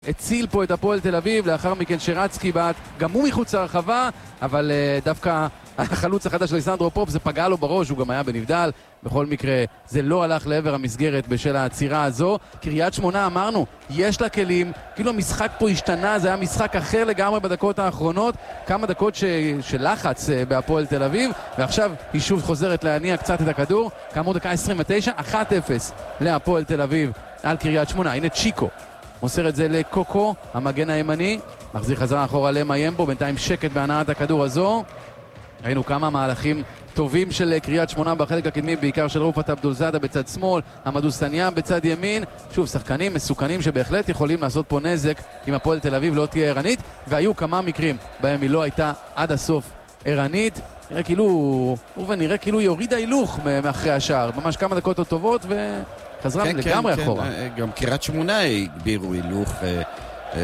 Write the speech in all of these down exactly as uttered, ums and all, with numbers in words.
הציל פה את הפועל תל אביב, לאחר מכן שרצקי בעט גם הוא מחוץ לרחבה, אבל uh, דווקא החלוץ החדש של ליסנדרו פופ, זה פגע לו בראש, הוא גם היה בנבדל. בכל מקרה, זה לא הלך לעבר המסגרת בשל העצירה הזו. קריית שמונה, אמרנו, יש לה כלים, כאילו המשחק פה השתנה, זה היה משחק אחר לגמרי בדקות האחרונות, כמה דקות ש... של לחץ uh, בהפועל תל אביב, ועכשיו היא שוב חוזרת להניע קצת את הכדור, כאמור דקה עשרים ותשע, אחת אפס להפועל תל אביב על קריית שמונה. הנה צ'יקו מוסר את זה לקוקו, המגן הימני, מחזיר חזרה אחורה למיימבו, בינתיים שקט בהנעת הכדור הזו. ראינו כמה מהלכים טובים של קריית שמונה בחלק הקדמי, בעיקר של רופת אבדולזאדה בצד שמאל, עמדו סטניה בצד ימין. שוב, שחקנים מסוכנים שבהחלט יכולים לעשות פה נזק אם הפועל תל אביב לא תהיה ערנית, והיו כמה מקרים בהם היא לא הייתה עד הסוף ערנית. נראה כאילו, ונראה כאילו היא הורידה הילוך מאחרי השער, ממש כמה דקות עוד טובות וחזרה כן, לגמרי כן, אחורה. כן. גם קריית שמונה הגבירו הילוך. אה, אה,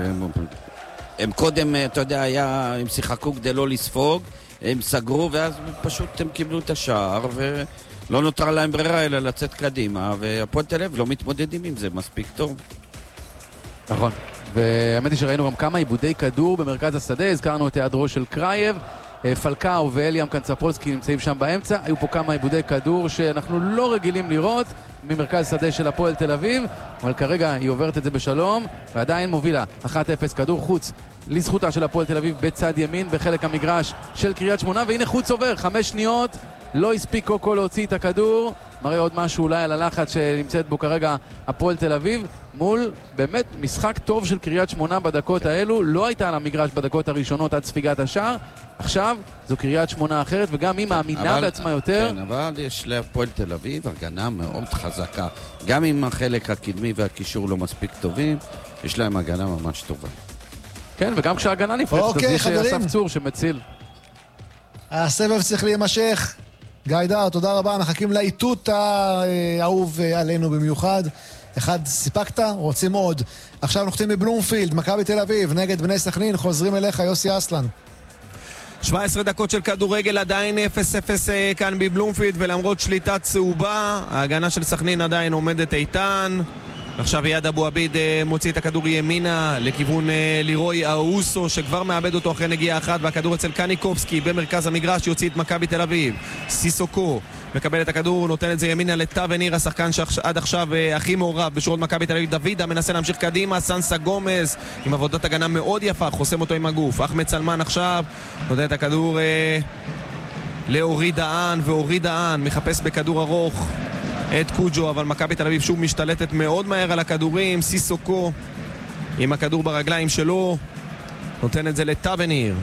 הם קודם, אתה יודע, היה, הם שיחקו כדי לא לספוג, הם סגרו ואז פשוט הם קיבלו את השער ולא נותר להם ברירה אלא לצאת קדימה, והפועל תל אביב לא מתמודדים עם זה מספיק טוב. נכון, והאמת היא שראינו גם כמה עיבודי כדור במרכז השדה, הזכרנו את היעדרו של קרייב, פלקאו ואליאם קנצפולסקי נמצאים שם באמצע, היו פה כמה עיבודי כדור שאנחנו לא רגילים לראות ממרכז שדה של הפועל תל אביב, אבל כרגע היא עוברת את זה בשלום ועדיין מובילה אחת אפס, כדור חוץ לזכותה של הפועל תל אביב בצד ימין בחלק המגרש של קריית שמונה, והנה חוץ עובר, חמש שניות, לא הספיק קוקו להוציא את הכדור, מראה עוד משהו אולי על הלחץ שנמצאת בו כרגע הפועל תל אביב, מול באמת משחק טוב של קריית שמונה בדקות האלו, לא הייתה על המגרש בדקות הראשונות עד ספיגת השער, עכשיו זו קריית שמונה אחרת, וגם היא מאמינה בעצמה יותר. כן, אבל יש להפועל תל אביב הגנה מאוד חזקה, גם אם החלק הקדמי והקישור לא מספיק טובים, יש להם הגנה ממש טובה. כן, וגם כשההגנה נפרצת, אוקיי, אז יש חברים. אסף צור שמציל. הסבב צריך להימשך. גיא דר, תודה רבה, מחכים לאיתות האהוב עלינו במיוחד. אחד סיפקת, רוצים עוד. עכשיו נוחתים בבלומפילד, מכבי תל אביב, נגד בני סכנין, חוזרים אליך, יוסי אסלן. שבע עשרה דקות של כדורגל, עדיין אפס אפס כאן בבלומפילד, ולמרות שליטה צהובה, ההגנה של סכנין עדיין עומדת איתן. עכשיו יד אבו עביד מוציא את הכדור ימינה לכיוון לירוי אאוסו שכבר מאבד אותו אחרי נגיעה אחת, והכדור אצל קניקובסקי במרכז המגרש יוציא את מכבי תל אביב. סיסוקו מקבל את הכדור, נותן את זה ימינה לטא וניר, השחקן שעד עכשיו הכי מעורב בשורות מכבי תל אביב. דוידה מנסה להמשיך קדימה, סנסה גומז עם עבודת הגנה מאוד יפה, חוסם אותו עם הגוף. אחמד סלמן עכשיו נותן את הכדור אה, לאורי דהן, ואורי דהן מחפש בכדור ארוך את קוג'ו, אבל מכבי תל אביב שוב משתלטת מאוד מהר על הכדורים. סיסוקו עם הכדור ברגליים שלו נותן את זה לטא וניר,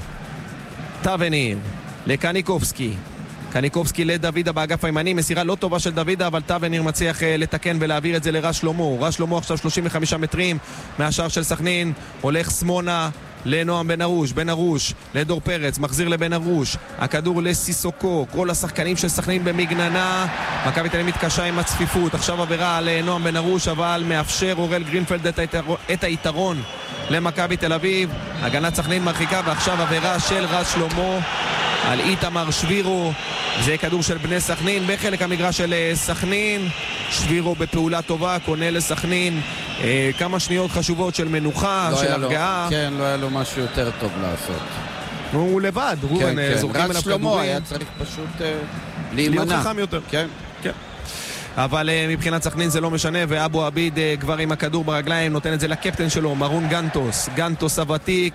טא וניר לקניקובסקי, קניקובסקי לדוידה באגף הימני, מסירה לא טובה של דוידה, אבל טא וניר מצליח uh, לתקן ולהעביר את זה לרש שלמה. רש שלמה עכשיו שלושים וחמישה מטרים מהשאר של סכנין, הולך שמאלה לנועם בן ארוש, בן ארוש לדור פרץ, מחזיר לבן ארוש, הכדור לסיסוקו, כל השחקנים של סכנין במגננה, מכבי תל אביב מתקשה עם הצפיפות. עכשיו עבירה על נועם בן ארוש, אבל מאפשר אורל גרינפלד את, היתר... את היתרון למכבי תל אביב. הגנת סכנין מרחיקה, ועכשיו עבירה של רש שלמה על איתמר שבירו. זה כדור של בני סכנין בחלק המגרש של סכנין. שבירו בפעולה טובה, קונה לסכנין אה, כמה שניות חשובות של מנוחה, לא של הרגעה. כן, לא היה לו משהו יותר טוב לעשות. הוא לבד, כן, רובן כן. זורקים אליו רץ שלמה כדורים. היה צריך פשוט אה, להימנע. להיות חכם יותר. כן. כן. אבל uh, מבחינת סכנין זה לא משנה, ואבו עביד uh, כבר עם הכדור ברגליים, נותן את זה לקפטן שלו, מרון גנטוס, גנטוס הוותיק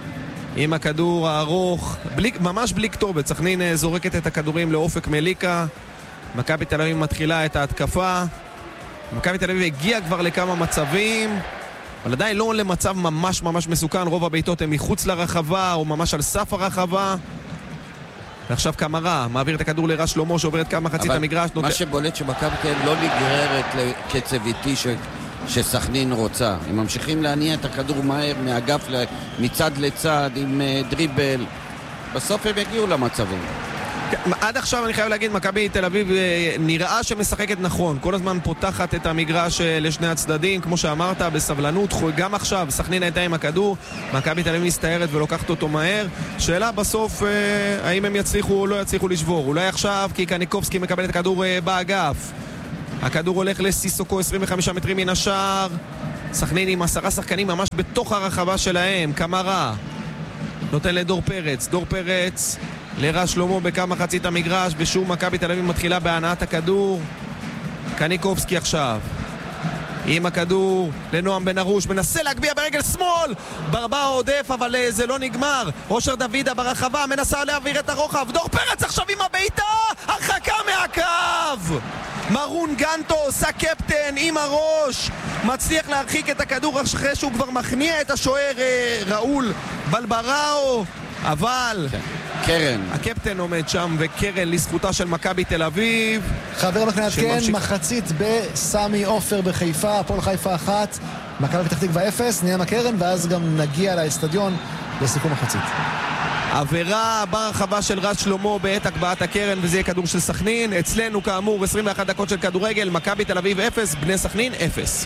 עם הכדור הארוך, בלי, ממש בלי כתובת. סכנין uh, זורקת את הכדורים לאופק מליקה, מכבי תל אביב מתחילה את ההתקפה. מכבי תל אביב הגיע כבר לכמה מצבים, אבל עדיין לא למצב ממש ממש מסוכן. רוב הבעיטות הן מחוץ לרחבה או ממש על סף הרחבה. ועכשיו קמרה מעביר את הכדור לרש שלמה שעוברת כמה מחצית המגרש. מה שבולט שמכבי תל אביב לא נגררת לקצב איטי ש... שסכנין רוצה. הם ממשיכים להניע את הכדור מהר מאגף מצד לצד עם דריבל, בסוף הם יגיעו למצבים. עד עכשיו אני חייב להגיד, מכבי תל אביב נראה שמשחקת נכון, כל הזמן פותחת את המגרש לשני הצדדים, כמו שאמרת, בסבלנות. גם עכשיו סכנין הייתה עם הכדור, מכבי תל אביב מסתערת ולוקחת אותו מהר. שאלה בסוף האם הם יצליחו או לא יצליחו לשבור. אולי עכשיו, כי קניקובסקי מקבל את הכדור באגף, הכדור הולך לסיסוקו עשרים וחמישה מטרים מן השער, סכנין עם עשרה שחקנים ממש בתוך הרחבה שלהם. קמרה נותן לדור פרץ, דור פרץ לרז שלמה בקו מחצית המגרש, ושוב מכבי תל אביב מתחילה בהנעת הכדור. קניקובסקי עכשיו עם הכדור לנועם בן ארוש, מנסה להגביע ברגל שמאל, ברבא עודף, אבל זה לא נגמר. אושר דוידה ברחבה, מנסה להעביר את הרוחב, דור פרץ עכשיו עם הבעיטה, הרחקה מהקו. מרון גנטוס, הקפטן עם הראש, מצליח להרחיק את הכדור אחרי שהוא כבר מכניע את השוער ראול בלבראו, אבל כן. קרן. הקפטן עומד שם, וקרן לזכותה של מכבי תל אביב. חבר מכנעת כן, מחצית בסמי עופר בחיפה, הפועל חיפה אחת, מכבי פתח תקווה אפס, נהיה מקרן, ואז גם נגיע לאצטדיון לסיכום מחצית. עבירה ברחבה של רז שלמה בעת הקבעת הקרן, וזה יהיה כדור של סכנין. אצלנו כאמור עשרים ואחת דקות של כדורגל, מכבי תל אביב אפס, בני סכנין אפס.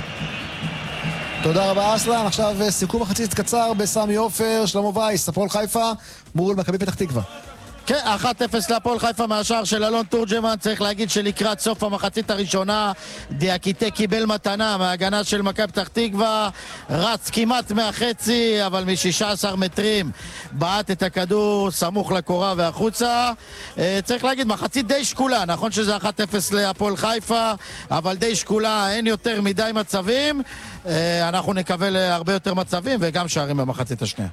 תודה רבה אסלן. עכשיו סיכום מחצית קצר בסמי עופר, שלמה וייס, הפועל חיפה מול מכבי פתח תקווה. כן, אחת אפס להפועל חיפה מהשער של אלון תורג'מן. צריך להגיד שלקראת סוף המחצית הראשונה דיאקיטה קיבל מתנה מההגנה של מכבי פתח תקווה, רץ כמעט מהחצי, אבל מ-שישה עשר מטרים בעט את הכדור סמוך לקורה והחוצה. צריך להגיד, מחצית די שקולה, נכון שזה אחת אפס להפועל חיפה, אבל די שקולה, אין יותר מדי מצבים. אנחנו נקווה להרבה יותר מצבים וגם שערים במחצית השנייה.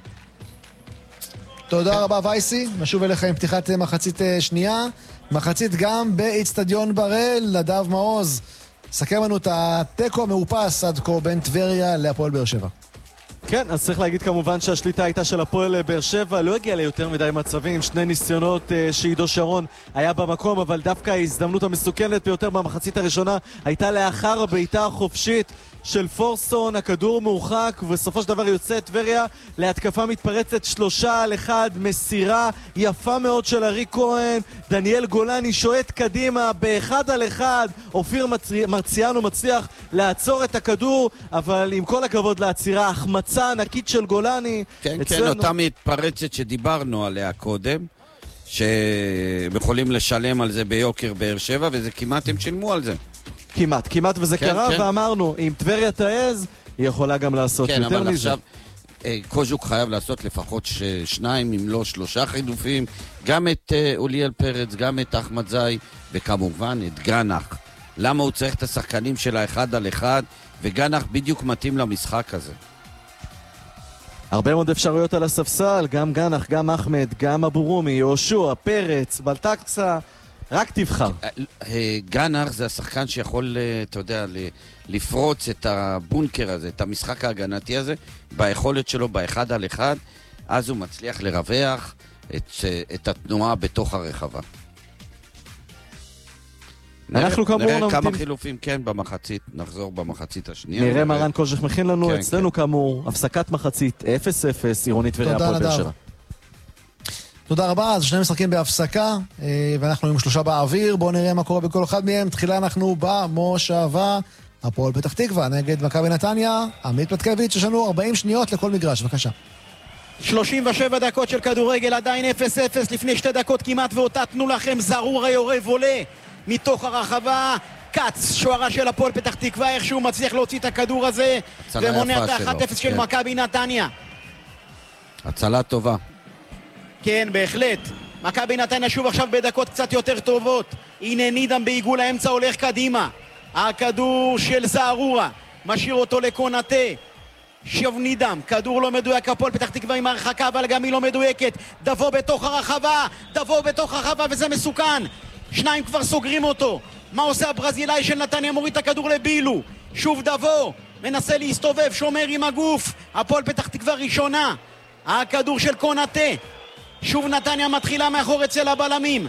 תודה רבה וייסי, נשוב אליך עם פתיחת מחצית שנייה, מחצית גם באצטדיון בראל. נדב מעוז, סכם לנו את הטקו המאופס עד כה בין טבריה להפועל באר שבע. כן, אז צריך להגיד כמובן שהשליטה הייתה של הפועל באר שבע, לא הגיע ליותר מדי מצבים, שני ניסיונות uh, שעידו שרון היה במקום, אבל דווקא ההזדמנות המסוכנת ביותר במחצית הראשונה הייתה לאחר הבעיטה החופשית של פורסון, הכדור מורחק, ובסופו של דבר יוצא טבריה להתקפה מתפרצת שלושה על אחד, מסירה יפה מאוד של ארי כהן, דניאל גולני שועט קדימה באחד על אחד, אופיר מצרי... מרציאנו מצליח לעצור את הכדור, אבל עם כל הכבוד לעצירה, החמצה ענקית של גולני. כן, אצלנו... כן, אותה מתפרצת שדיברנו עליה קודם, שיכולים לשלם על זה ביוקר באר שבע, וזה כמעט הם שילמו על זה. כמעט, כמעט וזה כן, קרה, כן. ואמרנו, אם טבריה תעז, היא יכולה גם לעשות כן, יותר אבל מזה. עכשיו אה, קוז'וק חייב לעשות לפחות ש... שניים, אם לא שלושה חידופים, גם את אה, אוליאל פרץ, גם את אחמד זאי, וכמובן את גנח. למה הוא צריך את השחקנים של האחד על אחד, וגנח בדיוק מתאים למשחק הזה. הרבה מאוד אפשרויות על הספסל, גם גנח, גם אחמד, גם אבו רומי, יהושע, פרץ, בלטקסה, רק תבחר. גנח זה השחקן שיכול, אתה יודע, לפרוץ את הבונקר הזה, את המשחק ההגנתי הזה, ביכולת שלו באחד על אחד, אז הוא מצליח לרווח את, את התנועה בתוך הרחבה. אנחנו כאמור נראה נמתין... כמה חילופים, כן, במחצית, נחזור במחצית השנייה. נראה מה רן קוז'ך מכין לנו, כן, אצלנו כן. כאמור, הפסקת מחצית, אפס אפס, עירונית טבריה הפועל באר שבע. תודה רבה, אז שני משחקים בהפסקה, ואנחנו עם שלושה באוויר, בואו נראה מה קורה בכל אחד מהם. תחילה אנחנו במושבה, הפועל פתח תקווה נגד מכבי נתניה, עמית פתקביץ', יש לנו ארבעים שניות לכל מגרש, בבקשה. שלושים ושבע דקות של כדורגל, עדיין אפס אפס, לפני שתי דקות כמעט ואותה תנו לכם, זרור היורה וולה מתוך הרחבה, קץ, שוערה של הפועל פתח תקווה, איכשהו מצליח להוציא את הכדור הזה ומונע את ה-אחת אפס של כן. מכבי נתניה. הצלה טובה. כן, בהחלט. מכבי נתניה שוב עכשיו בדקות קצת יותר טובות. הנה נידם בעיגול האמצע הולך קדימה. הכדור של זערורה, משאיר אותו לקונטה. שוב נידם, כדור לא מדויק, הפועל פתח תקווה עם הרחקה, אבל גם היא לא מדויקת. דבו בתוך הרחבה, דבו בתוך הרחבה, וזה מסוכן. שניים כבר סוגרים אותו. מה עושה הברזילאי של נתניה? מוריד את הכדור לבילו. שוב דבו, מנסה להסתובב, שומר עם הגוף. הפועל פתח תקווה ראשונה. הכדור של קונטה. שוב נתניה מתחילה מאחור אצל הבלמים.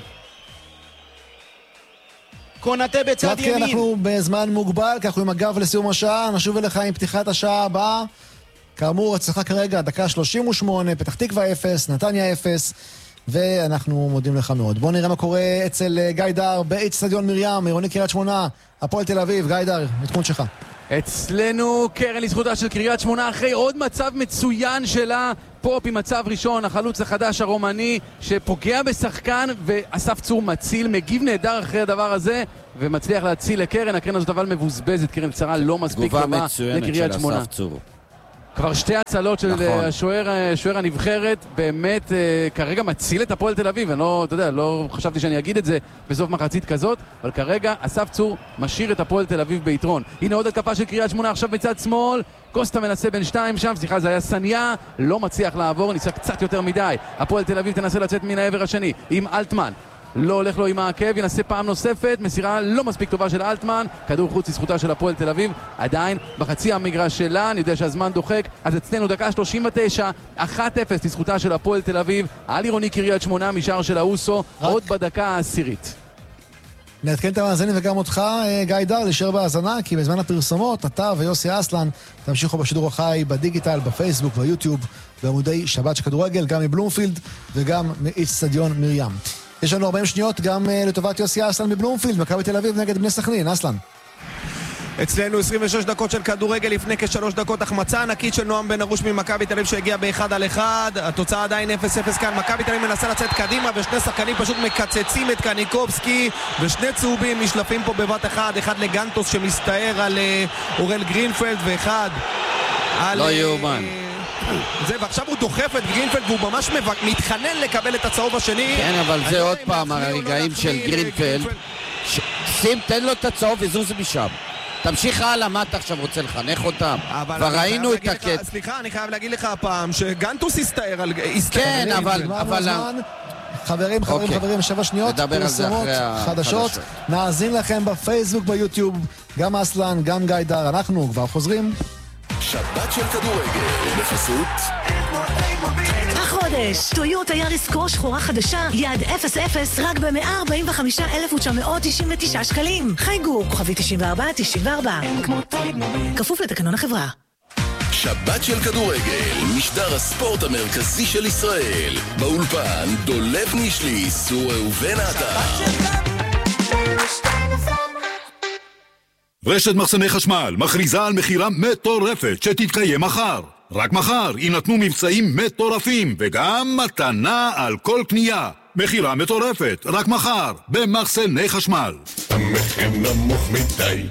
קונטה בצד ימין. כי אנחנו בזמן מוגבל, כי אנחנו עם הגב לסיום השעה, נשוב אליך עם פתיחת השעה הבאה. כאמור, הצלחה כרגע, דקה שלושים ושמונה, פתח תקווה אפס, נתניה אפס, ואנחנו מודים לך מאוד. בואו נראה מה קורה אצל גיא דר באצטדיון מרים, עירוני קריית שמונה, הפועל תל אביב. גיא דר, עדכון שלך. אצלנו קרן לזכותה של קריית שמונה אחרי עוד מצב מצוין שלה, פופ עם מצב ראשון, החלוץ החדש הרומני שפוגע בשחקן, ואסף צור מציל, מגיב נהדר אחרי הדבר הזה, ומצליח להציל לקרן, הקרן הזאת אבל מבוזבזת, קרן קצרה לא מספיק טובה לקריית שמונה. כבר שתי הצלות של נכון. השוער, השוער הנבחרת, באמת כרגע מציל את הפועל תל אביב, אני לא, אתה יודע, לא חשבתי שאני אגיד את זה בסוף מחצית כזאת, אבל כרגע אסף צור משאיר את הפועל תל אביב ביתרון. הנה עוד התקפה של קריית שמונה עכשיו מצד שמאל, קוסטה מנסה בין שתיים שם, סליחה זה היה סניה, לא מצליח לעבור, ניסה קצת יותר מדי. הפועל תל אביב תנסה לצאת מן העבר השני עם אלטמן. לא הולך לו עם העקב, ינסה פעם נוספת, מסירה לא מספיק טובה של אלטמן, כדור חוץ לזכותה של הפועל תל אביב, עדיין בחצי המגרש שלה, אני יודע שהזמן דוחק, אז אצלנו דקה שלושים ותשע, אחת אפס לזכותה של הפועל תל אביב, על עירוני קריית שמונה, משאר של האוסו, עוד בדקה העשירית. נעדכן את המאזינים וגם אותך, גיא דר, להישאר בהאזנה, כי בזמן הפרסומות, אתה ויוסי אסלן תמשיכו בשידור החי, בדיגיטל, בפייסבוק, ביוטיוב, בעמודי שבת של כדורגל, גם מבלומפילד וגם מאצטדיון מרים. יש לנו ארבעים שניות גם לטובת יוסי אסלן מבלומפילד, מכבי תל אביב נגד בני סכנין. אסלן. אצלנו עשרים ושש דקות של כדורגל, לפני כשלוש דקות החמצה ענקית של נועם בן ארוש ממכבי תל אביב שהגיע באחד על אחד, התוצאה עדיין אפס אפס כאן, מכבי תל אביב מנסה לצאת קדימה ושני שחקנים פשוט מקצצים את קניקובסקי ושני צהובים נשלפים פה בבת אחד, אחד לגנטוס שמסתער על אורל גרינפלד ואחד על... לא יאומן. זה, ועכשיו הוא דוחף את גרינפלד והוא ממש מתחנן לקבל את הצהוב השני. כן, אבל זה עוד פעם הרגעים של גרינפלד. שים, תן לו את הצהוב וזוז משם. תמשיך הלאה, מה אתה עכשיו רוצה לחנך אותם? וראינו את הקט. סליחה, אני חייב להגיד לך הפעם שגנטוס הסתער על... כן, אבל... חברים, חברים, חברים, שבע שניות, פרסומות חדשות. נאזין לכם בפייסבוק, ביוטיוב, גם אסלן, גם גיא דר. אנחנו כבר חוזרים. שבת של כדורגל, בחסות החודש, טויוטה יאריס קרו שחורה חדשה, יעד אפס אפס רק ב-מאה ארבעים וחמישה אלף תשע מאות תשעים ותשע שקלים. חייגו, כוכבי תשעים וארבע תשעים וארבע. כפוף לתקנון החברה. שבת של כדורגל, משדר הספורט המרכזי של ישראל. באולפן, דולב נישלי, סור ראובן עטר. רשת מחסני חשמל מכריזה על מחירה מטורפת שתתקיים מחר. רק מחר יינתנו מבצעים מטורפים וגם מתנה על כל קנייה. מחירה מטורפת, רק מחר, במחסני חשמל. המחיר נמוך מדי,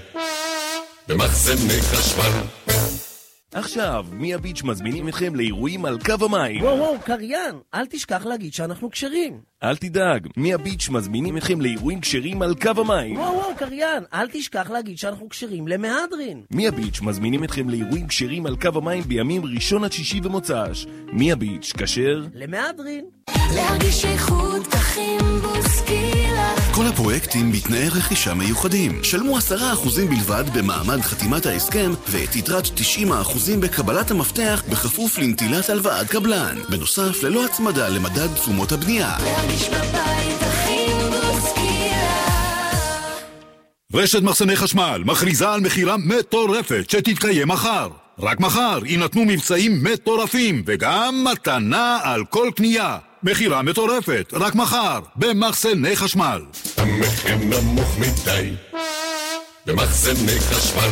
במחסני חשמל. עכשיו, מי הביץ' מזמינים אתכם לאירועים על קו המים. וואו וואו, קריין, אל תשכח להגיד שאנחנו קשרים. אל תדאג, מי הביץ' מזמינים אתכם לאירועים קשרים על קו המים. וואו וואו, קריין, אל תשכח להגיד שאנחנו קשרים למהדרין. מי הביץ' מזמינים אתכם לאירועים קשרים על קו המים בימים ראשון עד שישי ומוצ"ש. מי הביץ' כשר? למהדרין. להרגיש איכות פחים בוסקילה. כל הפרויקטים בתנאי רכישה מיוחדים. שלמו עשרה אחוזים בלבד במעמד חתימת ההסכם ואת יתרת תשעים אחוזים בקבלת המפתח בכפוף לנטילת הלוואת קבלן. בנוסף, ללא הצמדה למדד תשומות הבנייה. להרגיש בבית פחים בוסקילה. רשת מחסני חשמל מכריזה על מחירה מטורפת שתתקיים מחר. רק מחר יינתנו מבצעים מטורפים וגם מתנה על כל קנייה. מחירה מטורפת, רק מחר, במחסני חשמל. המחיר נמוך מדי, במחסני חשמל.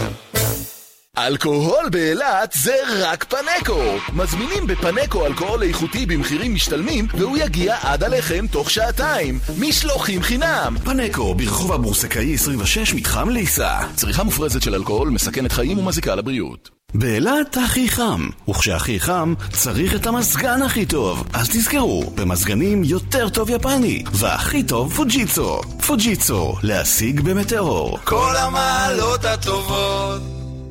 אלכוהול באילת זה רק פנקו. מזמינים בפנקו אלכוהול איכותי במחירים משתלמים והוא יגיע עד עליכם תוך שעתיים. משלוחים חינם. פנקו ברחוב הבורסקאי עשרים ושש מתחם ליסה. צריכה מופרזת של אלכוהול מסכנת חיים ומזיקה לבריאות. באילת הכי חם, וכשהכי חם צריך את המזגן הכי טוב. אז תזכרו, במזגנים יותר טוב יפני, והכי טוב פוג'יצו. פוג'יצו, להשיג במטאור. כל המעלות הטובות.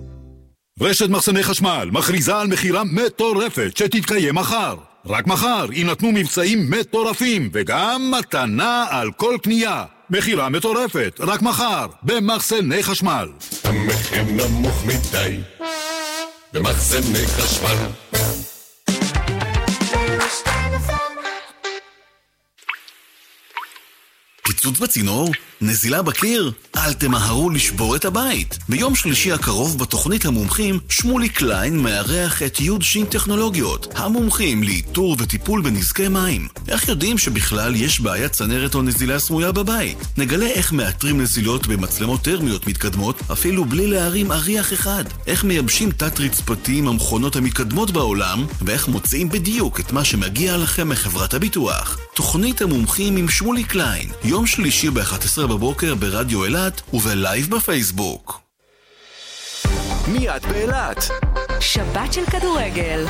רשת מחסני חשמל מכריזה על מחירה מטורפת שתתקיים מחר. רק מחר יינתנו מבצעים מטורפים וגם מתנה על כל קנייה. מחירה מטורפת, רק מחר, במחסני חשמל. המחיר נמוך מדי, במחסני חשמל. פיצוץ בצינור? נזילה בקיר? אל תמהרו לשבור את הבית. ביום שלישי הקרוב בתוכנית המומחים, שמולי קליין מארח את יוד שין טכנולוגיות, המומחים לאיתור וטיפול בנזקי מים. איך יודעים שבכלל יש בעיית צנרת או נזילה סמויה בבית? נגלה איך מאתרים נזילות במצלמות טרמיות מתקדמות, אפילו בלי להרים אריח אחד. איך מייבשים תת רצפתי עם המכונות המתקדמות בעולם, ואיך מוצאים בדיוק את מה שמגיע לכם מחברת הביטוח. תוכנית המומחים עם שמולי קליין, יום שלישי ב-אחת עשרה בבוקר ברדיו אילת ובלייב בפייסבוק. מיד באילת. שבת של כדורגל.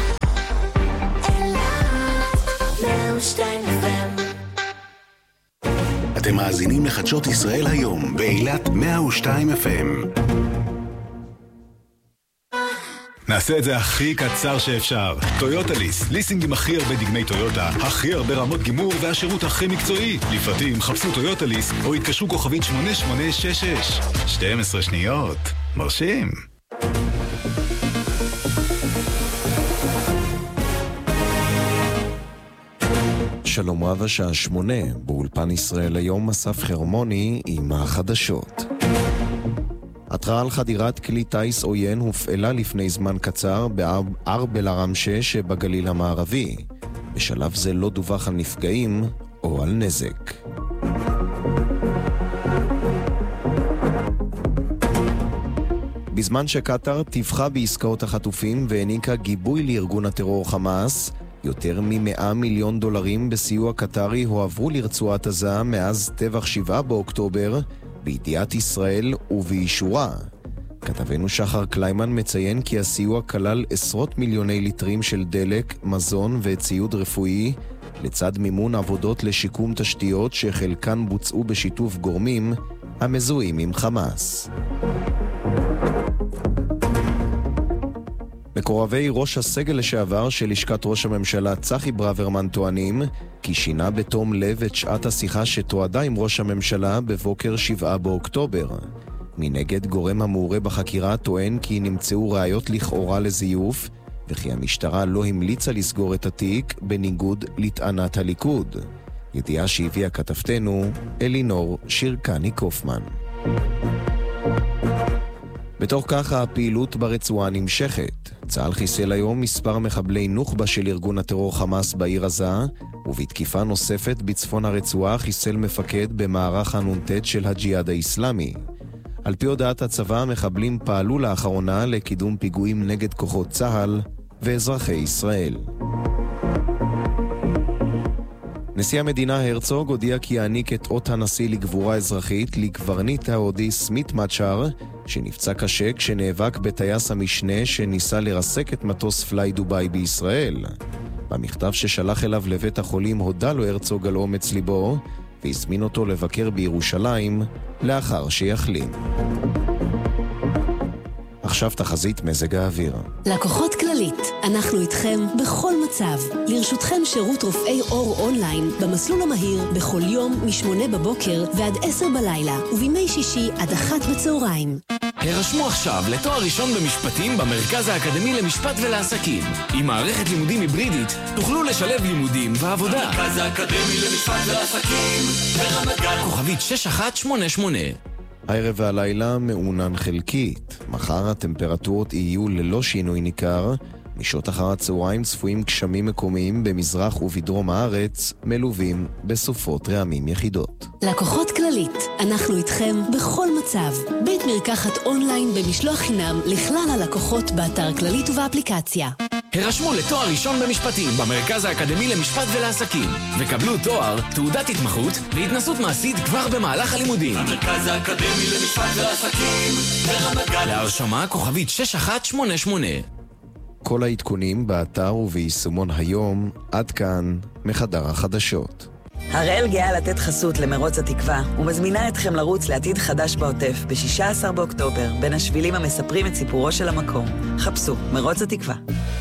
אתם מאזינים לחדשות ישראל היום באילת מאה ושתיים אף אם. נעשה את זה הכי קצר שאפשר. טויוטה ליס, ליסינג עם הכי הרבה דגמי טויוטה, הכי הרבה רמות גימור והשירות הכי מקצועי. לפרטים חפשו טויוטה ליס או התקשרו כוכבית שמונה שמונה שש שש. שתים עשרה שניות. מרשים. שלום רב, השעה שמונה, באולפן ישראל היום אסף חרמוני עם החדשות. התראה על חדירת כלי טייס עוין הופעלה לפני זמן קצר בערב אל-עראמשה שבגליל המערבי. בשלב זה לא דווח על נפגעים או על נזק. בזמן שקטר תבחה בעסקאות החטופים והעניקה גיבוי לארגון הטרור חמאס, יותר מ-מאה מיליון דולרים בסיוע קטרי הועברו לרצועת עזה מאז טבח שבעה באוקטובר, בידיעת ישראל ובאישורה. כתבנו שחר קליימן מציין כי הסיוע כלל עשרות מיליוני ליטרים של דלק, מזון וציוד רפואי, לצד מימון עבודות לשיקום תשתיות שחלקן בוצעו בשיתוף גורמים המזוהים עם חמאס. מקורבי ראש הסגל לשעבר של לשכת ראש הממשלה צחי ברוורמן טוענים כי שינה בתום לב את שעת השיחה שתועדה עם ראש הממשלה בבוקר שבעה באוקטובר. מנגד, גורם המעורה בחקירה טוען כי נמצאו ראיות לכאורה לזיוף וכי המשטרה לא המליצה לסגור את התיק בניגוד לטענת הליכוד. ידיעה שהביאה כתבתנו אלינור שירקני קופמן. בתוך כך הפעילות ברצועה נמשכת. צה"ל חיסל היום מספר מחבלי נוח'בה של ארגון הטרור חמאס בעיר עזה, ובתקיפה נוספת בצפון הרצועה חיסל מפקד במערך הנ"ט של הג'יהאד האסלאמי. על פי הודעת הצבא, המחבלים פעלו לאחרונה לקידום פיגועים נגד כוחות צה"ל ואזרחי ישראל. נשיא המדינה הרצוג הודיע כי יעניק את אות הנשיא לגבורה אזרחית לקברניט ההודי סמית מצ'אר, שנפצע קשה כשנאבק בטייס המשנה שניסה לרסק את מטוס פליי דוביי בישראל. במכתב ששלח אליו לבית החולים הודה לו הרצוג על אומץ ליבו, והזמין אותו לבקר בירושלים לאחר שיחלים. עכשיו תחזית מזג האוויר. לקוחות כללית, אנחנו איתכם בכל מצב. לרשותכם שירות רופאי אור אונליין במסלול המהיר בכל יום משמונה בבוקר ועד עשר בלילה, ובימי שישי עד אחת בצהריים. הרשמו עכשיו לתואר ראשון במשפטים במרכז האקדמי למשפט ולעסקים. עם מערכת לימודים היברידית תוכלו לשלב לימודים ועבודה. המרכז האקדמי למשפט ולעסקים ברמת גן. כוכבית שש אחת שמונה שמונה. הערב והלילה מעונן חלקית. מחר הטמפרטורות יהיו ללא שינוי ניכר. משעות אחר הצהריים צפויים גשמים מקומיים במזרח ובדרום הארץ, מלווים בסופות רעמים יחידות. לקוחות כללית, אנחנו איתכם בכל מצב. בית מרקחת אונליין במשלוח חינם לכלל הלקוחות באתר כללית ובאפליקציה. הרשמו לתואר ראשון במשפטים במרכז האקדמי למשפט ולעסקים, וקבלו תואר, תעודת התמחות והתנסות מעשית כבר במהלך הלימודים. המרכז האקדמי למשפט ולעסקים ברמת גן. להרשמה כוכבית שש אחת שמונה שמונה. כל העדכונים באתר וביישומון היום. עד כאן מחדר החדשות. הראל גאה לתת חסות למרוץ התקווה ומזמינה אתכם לרוץ לעתיד חדש בעוטף ב-שישה עשר באוקטובר בין השבילים המספרים את סיפורו של המקום. חפשו מרוץ התקווה.